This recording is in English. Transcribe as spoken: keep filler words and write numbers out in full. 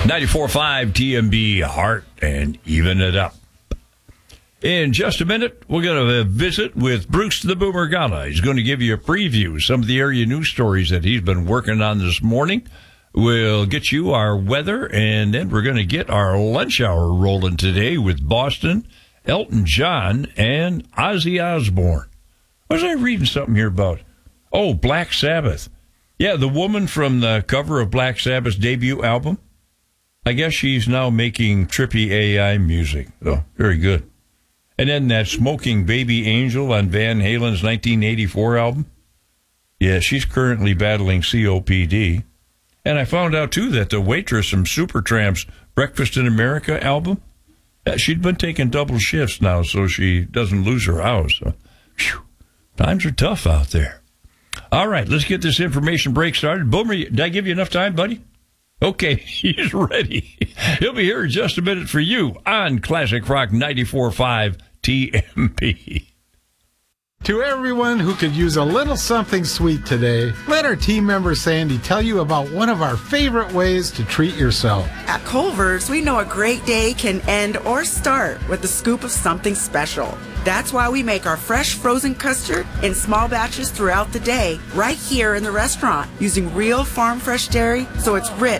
ninety-four point five T M B, Heart and Even It Up. In just a minute, we're going to visit with Bruce the Boomer Gala. He's going to give you a preview of some of the area news stories that he's been working on this morning. We'll get you our weather, and then we're going to get our lunch hour rolling today with Boston, Elton John, and Ozzy Osbourne. Was I reading something here about? Oh, Black Sabbath. Yeah, the woman from the cover of Black Sabbath's debut album. I guess she's now making trippy A I music. Oh, very good. And then that Smoking Baby Angel on Van Halen's nineteen eighty-four album. Yeah, she's currently battling C O P D. And I found out, too, that the waitress from Supertramp's Breakfast in America album, she'd been taking double shifts now so she doesn't lose her house. So, whew, times are tough out there. All right, let's get this information break started. Boomer, did I give you enough time, buddy? Okay, he's ready. He'll be here in just a minute for you on Classic Rock ninety-four point five T M B. To everyone who could use a little something sweet today, let our team member Sandy tell you about one of our favorite ways to treat yourself. At Culver's, we know a great day can end or start with a scoop of something special. That's why we make our fresh frozen custard in small batches throughout the day, right here in the restaurant, using real farm fresh dairy, so it's rich